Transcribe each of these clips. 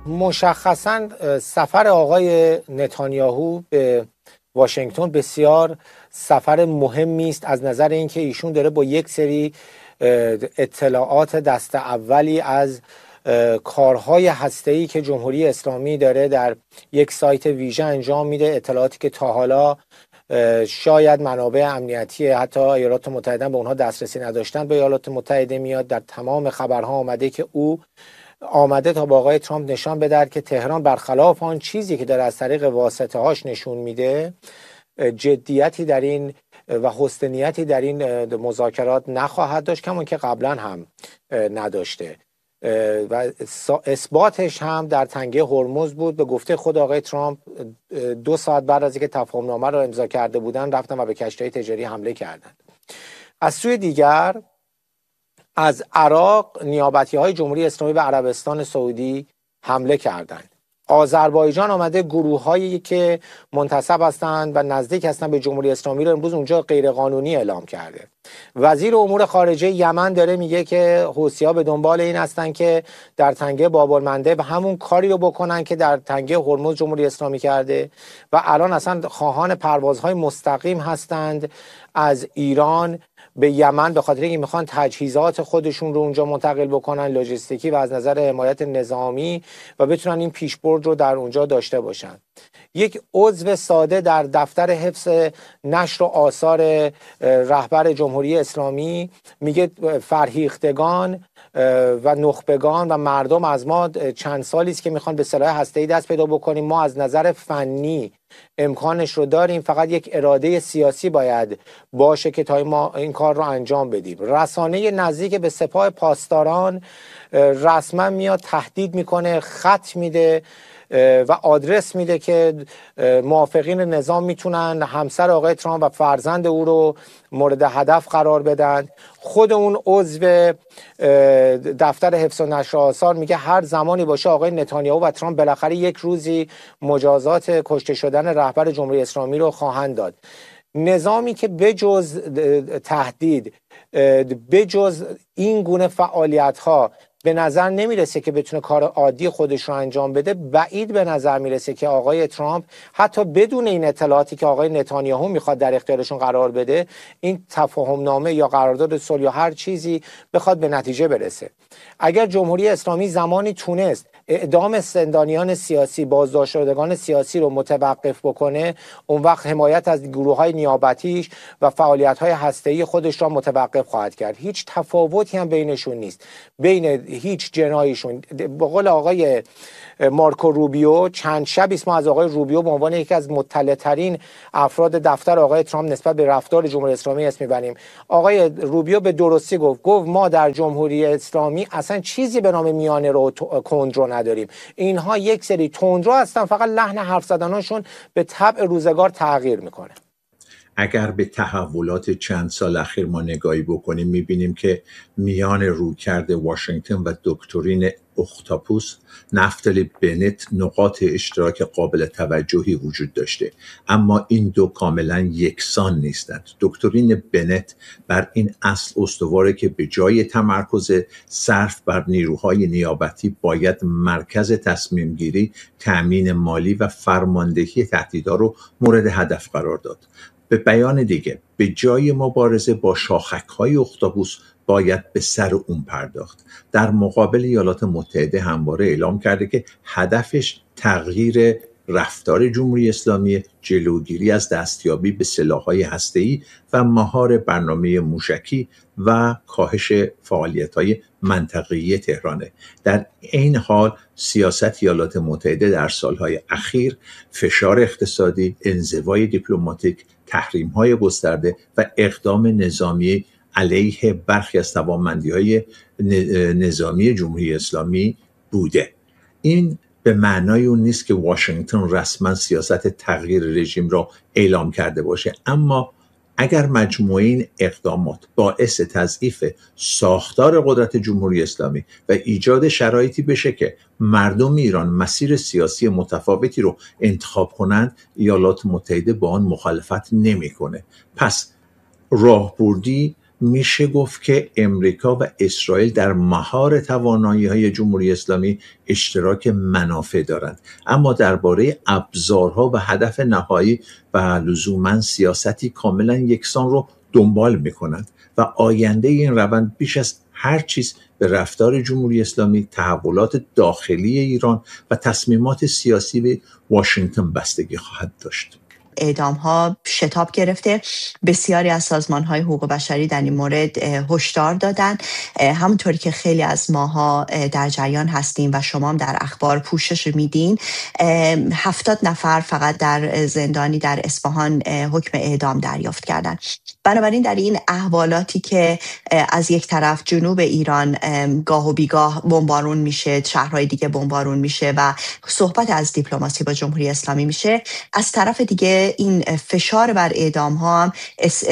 مشخصاً سفر آقای نتانیاهو به واشنگتن بسیار سفر مهمی است از نظر اینکه ایشون داره با یک سری اطلاعات دست اولی از کارهای هسته‌ای که جمهوری اسلامی داره در یک سایت ویژه انجام میده، اطلاعاتی که تا حالا شاید منابع امنیتی حتی ایالات متحده به اونها دسترسی نداشتن به ایالات متحده میاد. در تمام خبرها آمده که او آمده تا با آقای ترامپ نشان بده که تهران برخلاف آن چیزی که داره از طریق واسطه هاش نشون میده جدیتی در این و حسن نیتی در این مذاکرات نخواهد داشت، کمون که قبلا هم نداشته و اثباتش هم در تنگه هرمز بود. به گفته خود آقای ترامپ 2 ساعت بعد از اینکه تفاهم نامه را امضا کرده بودن رفتن و به کشتی‌های تجاری حمله کردند. از سوی دیگر از عراق نیابتی‌های جمهوری اسلامی به عربستان سعودی حمله کردند. آذربایجان آمده گروه‌هایی که منتسب هستند و نزدیک هستند به جمهوری اسلامی رو امروز اونجا غیرقانونی اعلام کرده. وزیر امور خارجه یمن داره میگه که حوثی‌ها به دنبال این هستن که در تنگه باب‌المندب همون کاری رو بکنن که در تنگه هرمز جمهوری اسلامی کرده و الان اصلا خواهان پروازهای مستقیم هستند از ایران به یمن به خاطر اینکه میخوان تجهیزات خودشون رو اونجا منتقل بکنن، لوجستیکی و از نظر حمایت نظامی، و بتونن این پیشبرد رو در اونجا داشته باشن. یک عضو ساده در دفتر حفظ نشر و آثار رهبر جمهوری اسلامی میگه فرهیختگان و نخبگان و مردم از ما چند سالی است که میخوان به سلاح هسته‌ای دست پیدا بکنیم. ما از نظر فنی امکانش رو داریم، فقط یک اراده سیاسی باید باشه که تا ما این کار رو انجام بدیم. رسانه نزدیک به سپاه پاسداران رسما میاد تهدید میکنه، خط میده و آدرس میده که موافقین نظام میتونن همسر آقای ترامپ و فرزند او رو مورد هدف قرار بدن. خود اون عضو دفتر حفظ و نشر آثار میگه هر زمانی باشه آقای نتانیاهو و ترامپ بالاخره یک روزی مجازات کشته شدن رهبر جمهوری اسلامی رو خواهند داد. نظامی که بجز تهدید، بجز این گونه فعالیت ها به نظر نمیرسه که بتونه کار عادی خودش رو انجام بده، بعید به نظر میرسه که آقای ترامپ حتی بدون این اطلاعاتی که آقای نتانیاهو میخواد در اختیارشون قرار بده این تفاهم نامه یا قرارداد صلح یا هر چیزی بخواد به نتیجه برسه. اگر جمهوری اسلامی زمانی تونست اعدام زندانیان سیاسی، بازداشت شدگان سیاسی رو متوقف بکنه، اون وقت حمایت از گروه‌های نیابتیش و فعالیت‌های هسته‌ای خودش را متوقف خواهد کرد. هیچ تفاوتی هم بینشون نیست، بین هیچ جنایشون. به قول آقای مارکو روبیو، چند شبی است ما از آقای روبیو به عنوان یکی از مطلع‌ترین افراد دفتر آقای ترامپ نسبت به رفتار جمهوری اسلامی اسم می‌بریم. آقای روبیو به درستی گفت ما در جمهوری اسلامی اصلا چیزی به نام میانه رو کندرو نداریم. اینها یک سری تندرو هستن، فقط لحن حرف زدنشون به طبع روزگار تغییر میکنه. اگر به تحولات چند سال اخیر ما نگاهی بکنیم میبینیم که میان رویکرد واشنگتن و دکترین اختاپوس نفتالی بنت نقاط اشتراک قابل توجهی وجود داشته، اما این دو کاملا یکسان نیستند. دکترین بنت بر این اصل استواره که به جای تمرکز صرف بر نیروهای نیابتی باید مرکز تصمیم گیری، تأمین مالی و فرماندهی تهدیدها رو مورد هدف قرار داد. به بیان دیگه، به جای مبارزه با شاخک‌های اختاپوس باید به سر اون پرداخت. در مقابل ایالات متحده همواره اعلام کرده که هدفش تغییر رفتار جمهوری اسلامی، جلوگیری از دستیابی به سلاح‌های هسته‌ای و مهار برنامه موشکی و کاهش فعالیت‌های منطقه‌ای تهرانه. در این حال سیاست ایالات متحده در سالهای اخیر فشار اقتصادی، انزوای دیپلماتیک، تحریم‌های گسترده و اقدام نظامی علیه برخی از توانمندی‌های نظامی جمهوری اسلامی بوده. این به معنای اون نیست که واشنگتن رسما سیاست تغییر رژیم را اعلام کرده باشه، اما اگر مجموعه این اقدامات باعث تضعیف ساختار قدرت جمهوری اسلامی و ایجاد شرایطی بشه که مردم ایران مسیر سیاسی متفاوتی رو انتخاب کنند، ایالات متحده با آن مخالفت نمیکنه. پس راهبردی میشه گفت که امریکا و اسرائیل در مهار توانایی‌های جمهوری اسلامی اشتراک منافع دارند، اما درباره ابزارها و هدف نهایی و لزوماً سیاستی کاملا یکسان رو دنبال میکنند و آینده این روند بیش از هر چیز به رفتار جمهوری اسلامی، تحولات داخلی ایران و تصمیمات سیاسی واشنگتن بستگی خواهد داشت. اعدام ها شتاب گرفته. بسیاری از سازمان های حقوق بشری در این مورد هشدار دادن. همونطوری که خیلی از ماها در جریان هستیم و شما هم در اخبار پوشش میدین، 70 نفر فقط در زندانی در اصفهان حکم اعدام دریافت کردن. بنابراین در این احوالاتی که از یک طرف جنوب ایران گاه و بیگاه بمبارون میشه، شهرهای دیگه بمبارون میشه و صحبت از دیپلماسی با جمهوری اسلامی میشه، از طرف دیگه این فشار بر اعدام ها هم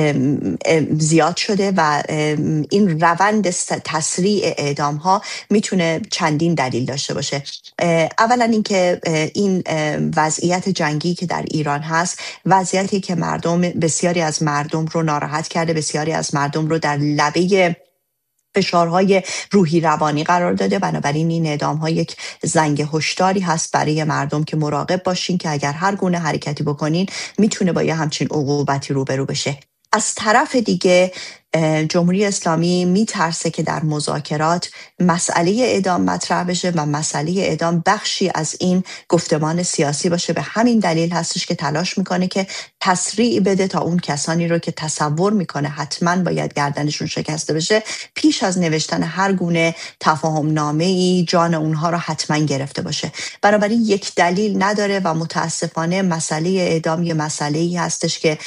زیاد شده و این روند تسریع اعدام ها میتونه چندین دلیل داشته باشه. اولا اینکه این وضعیت جنگی که در ایران هست، وضعیتی که بسیاری از مردم رو ناراحت کرده، بسیاری از مردم رو در لبه فشارهای روحی روانی قرار داده. بنابراین این اعدام‌ها یک زنگ هشداری هست برای مردم که مراقب باشین که اگر هر گونه حرکتی بکنین میتونه با یه همچین عقوبتی روبرو بشه. از طرف دیگه جمهوری اسلامی میترسه که در مذاکرات مسئله اعدام مطرح بشه و مسئله اعدام بخشی از این گفتمان سیاسی باشه. به همین دلیل هستش که تلاش میکنه که تسریع بده تا اون کسانی رو که تصور میکنه حتما باید گردنشون شکسته بشه، پیش از نوشتن هر گونه تفاهم نامه‌ای جان اونها رو حتما گرفته باشه. بنابراین یک دلیل نداره و متاسفانه مسئله اعدام یه مسئله‌ای هستش که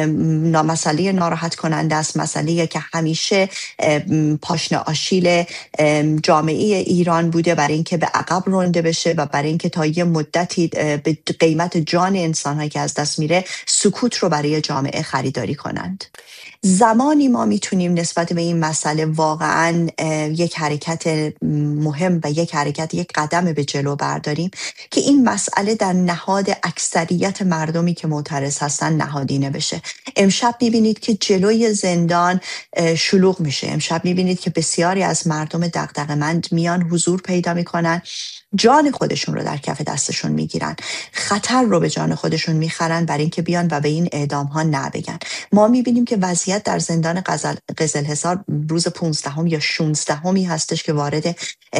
مسئله ناراحت کننده است، مسئله که همیشه پاشنه آشیل جامعه ایران بوده برای اینکه به عقب رانده بشه و برای اینکه تا یه مدتی به قیمت جان انسان‌هایی که از دست میره سکوت رو برای جامعه خریداری کنند. زمانی ما میتونیم نسبت به این مسئله واقعاً یک حرکت مهم و یک قدم به جلو برداریم که این مسئله در نهاد اکثریت مردمی که معترض هستن نهادینه بشه. امشب میبینید که جلوی زندان شلوغ میشه. امشب میبینید که بسیاری از مردم دغدغه‌مند میان حضور پیدا میکنن، جان خودشون رو در کف دستشون میگیرن، خطر رو به جان خودشون میخرن برای اینکه بیان و به این اعدام ها نبگن. ما میبینیم که وضعیت در زندان قزلحصار روز 15 یا 16 هستش که وارد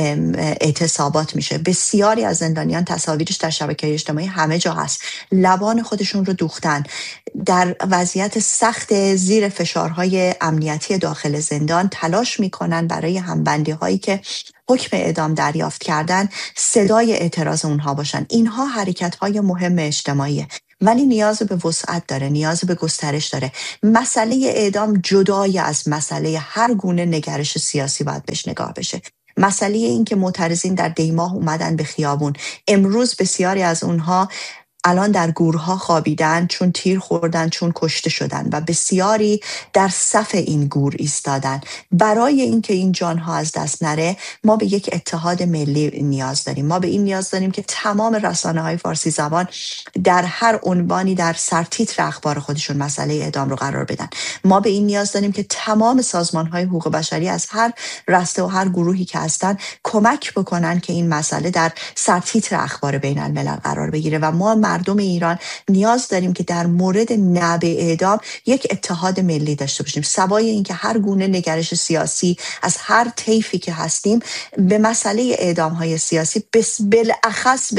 اعتصابات میشه. بسیاری از زندانیان تصاویرش در شبکه‌های اجتماعی همه جا هست، لبان خودشون رو دوختن، در وضعیت سخت زیر فشارهای امنیتی داخل زندان تلاش میکنن برای همبندی هایی که حکم اعدام دریافت کردن صدای اعتراض اونها باشن. اینها حرکت های مهم اجتماعیه، ولی نیاز به وسعت داره، نیاز به گسترش داره. مسئله اعدام جدای از مسئله هر گونه نگرش سیاسی باید بهش نگاه بشه. مسئله این که معترضین در دیماه اومدن به خیابون، امروز بسیاری از اونها الان در گورها خوابیدن، چون تیر خوردن، چون کشته شدن و بسیاری در صف این گور ایستادن. برای اینکه این جانها از دست نره ما به یک اتحاد ملی نیاز داریم. ما به این نیاز داریم که تمام رسانه‌های فارسی زبان در هر عنوانی در سرتیتر اخبار خودشون مسئله اعدام رو قرار بدن. ما به این نیاز داریم که تمام سازمان‌های حقوق بشری از هر رسته و هر گروهی که هستن کمک بکنن که این مسئله در سرتیتر اخبار بین الملل قرار بگیره و ما مردم ایران نیاز داریم که در مورد نبع اعدام یک اتحاد ملی داشته باشیم، سوای اینکه هر گونه نگرش سیاسی از هر طیفی که هستیم به مسئله اعدام های سیاسی بالاخص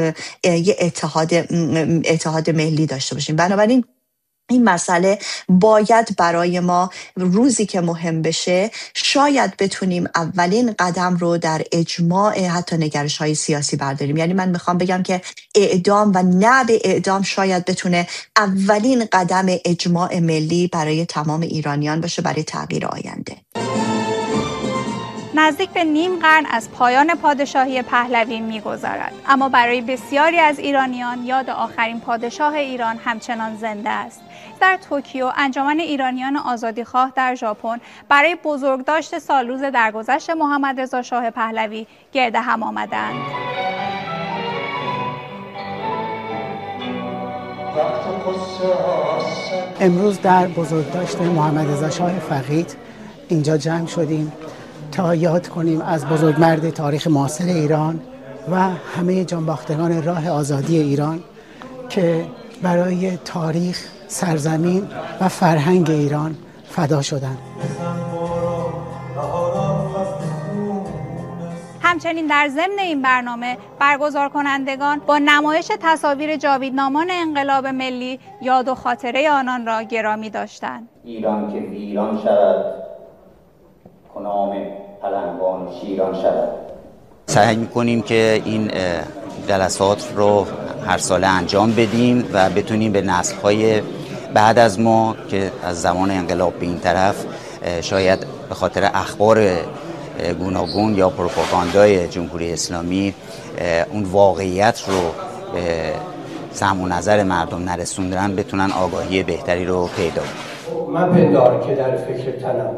یک اتحاد ملی داشته باشیم. بنابراین این مسئله باید برای ما روزی که مهم بشه شاید بتونیم اولین قدم رو در اجماع حتی نگرش های سیاسی برداریم. یعنی من میخوام بگم که اعدام و نبع اعدام شاید بتونه اولین قدم اجماع ملی برای تمام ایرانیان باشه برای تغییر آینده. نزدیک به نیم قرن از پایان پادشاهی پهلوی می‌گذرد، اما برای بسیاری از ایرانیان یاد آخرین پادشاه ایران همچنان زنده است. در توکیو انجمن ایرانیان آزادیخواه در ژاپن برای بزرگداشت سالروز درگذشت محمد رضا شاه پهلوی گرد هم آمدند. امروز در بزرگداشت محمد رضا شاه فقید اینجا جمع شدیم تا یاد کنیم از بزرگمرد تاریخ معاصر ایران و همه جانباختگان راه آزادی ایران که برای تاریخ، سرزمین و فرهنگ ایران فدا شدند. همچنین در ضمن این برنامه برگزار کنندگان با نمایش تصاویر جاویدنامان انقلاب ملی یاد و خاطره آنان را گرامی داشتند. ایران که ویران شود، کنام پلنگان شیران شود. سعی می‌کنیم که این جلسات رو هر ساله انجام بدیم و بتونیم به نسل‌های بعد از ما که از زمان انقلاب به این طرف شاید به خاطر اخبار گوناگون یا پروپاگاندای جمهوری اسلامی اون واقعیت رو به سمع و نظر مردم نرسوندن بتونن آگاهی بهتری رو پیدا کنن. من پندار که در فکر تنم،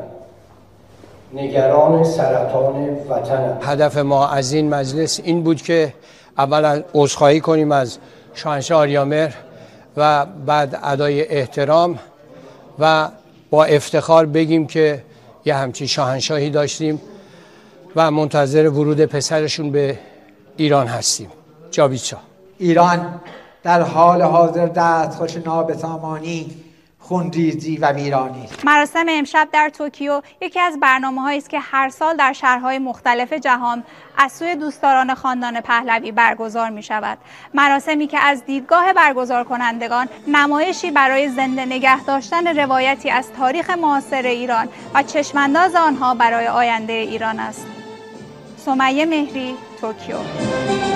نگران سرطان وطنم. هدف ما از این مجلس این بود که اولا عذرخواهی کنیم از شاهنشاه آریامهر و بعد ادای احترام و با افتخار بگیم که یه همچین شاهنشاهی داشتیم و منتظر ورود پسرشون به ایران هستیم. جاوید شاه. ایران در حال حاضر دستخوش نابسامانی، خونریزی و ویرانی. مراسم امشب در توکیو یکی از برنامه‌هایی است که هر سال در شهرهای مختلف جهان از سوی دوستداران خاندان پهلوی برگزار می‌شود. مراسمی که از دیدگاه برگزار کنندگان نمایشی برای زنده نگه داشتن روایتی از تاریخ معاصر ایران و چشمانداز آنها برای آینده ایران است. سمیه مهری، توکیو.